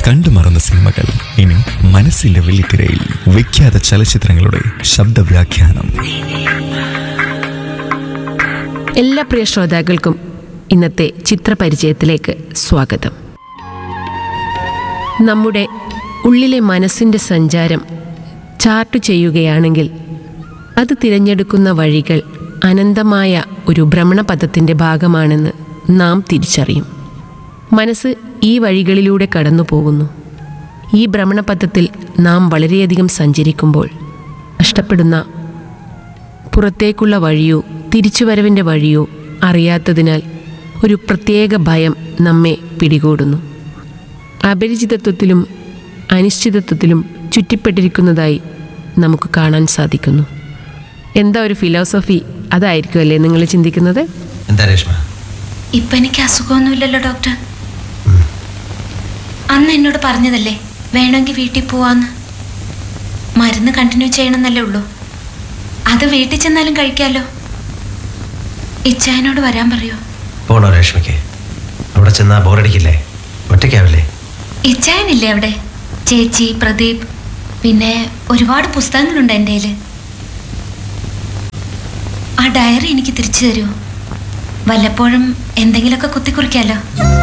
കണ്ടുമറന്ന സിനിമകൾ ഇനി മനസ്സിന്റെ വെള്ളിത്തിരയിൽ. വിഖ്യാത ചലച്ചിത്രങ്ങളുടെ ശബ്ദവ്യാഖ്യാനം. എല്ലാ പ്രിയ ശ്രോതാക്കൾക്കും ഇന്നത്തെ ചിത്രപരിചയത്തിലേക്ക് സ്വാഗതം. നമ്മുടെ ഉള്ളിലെ മനസ്സിൻ്റെ സഞ്ചാരം ചാർട്ട് ചെയ്യുകയാണെങ്കിൽ അത് തിരഞ്ഞെടുക്കുന്ന വഴികൾ അനന്തമായ ഒരു ഭ്രമണപഥത്തിൻ്റെ ഭാഗമാണെന്ന് നാം തിരിച്ചറിയും. മനസ്സ് ഈ വഴികളിലൂടെ കടന്നു പോകുന്നു. ഈ ഭ്രമണപഥത്തിൽ നാം വളരെയധികം സഞ്ചരിക്കുമ്പോൾ നഷ്ടപ്പെടുന്ന പുറത്തേക്കുള്ള വഴിയോ തിരിച്ചുവരവിൻ്റെ വഴിയോ അറിയാത്തതിനാൽ ഒരു പ്രത്യേക ഭയം നമ്മെ പിടികൂടുന്നു. അപരിചിതത്വത്തിലും അനിശ്ചിതത്വത്തിലും ചുറ്റിപ്പെട്ടിരിക്കുന്നതായി നമുക്ക് കാണാൻ സാധിക്കുന്നു. എന്താ ഒരു ഫിലോസഫി അതായിരിക്കും അല്ലേ നിങ്ങൾ ചിന്തിക്കുന്നത്? എന്താ രേഷ്മ? ഇപ്പൊ എനിക്ക് അസുഖമൊന്നുമില്ലല്ലോ ഡോക്ടർ. അന്ന് എന്നോട് പറഞ്ഞതല്ലേ വേണമെങ്കിൽ വീട്ടിൽ പോവാന്ന്. മരുന്ന് കണ്ടിന്യൂ ചെയ്യണമെന്നല്ലേ ഉള്ളൂ. അത് വീട്ടിൽ ചെന്നാലും കഴിക്കാമല്ലോ. ഇച്ചായനോട് വരാൻ പറയോ? പോണോ രേഷ്മയ്ക്ക്? അവിടെ ചെന്നാ ബോറടിക്കില്ലേ? ഒറ്റയ്ക്കാവില്ലേ? ഇച്ചായനില്ലേ അവിടെ? ചേച്ചി, പ്രദീപ്, പിന്നെ ഒരുപാട് പുസ്തകങ്ങളുണ്ട് എൻ്റെ കയ്യിൽ. ആ ഡയറി എനിക്ക് തിരിച്ചു തരുമോ? വല്ലപ്പോഴും എന്തെങ്കിലുമൊക്കെ കുത്തിക്കുറിക്കാലോ.